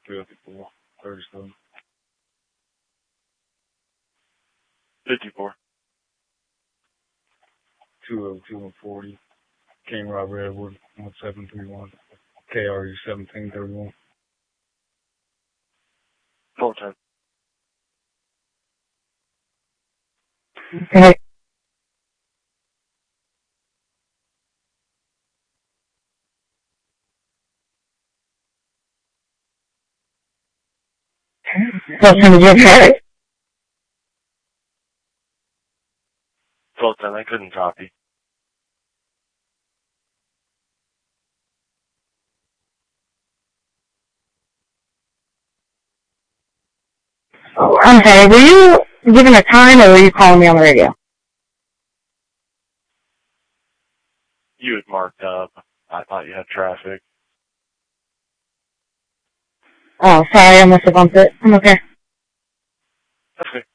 54, 37. 54. 202 and 40. King Robert Edward 1731. KRU 1731. 410. Okay. What time did you have it? 1210. I couldn't copy. Oh, I'm sorry. Were you given a time or were you calling me on the radio? You had marked up. I thought you had traffic. Oh, sorry. I must have bumped it. I'm okay. Okay.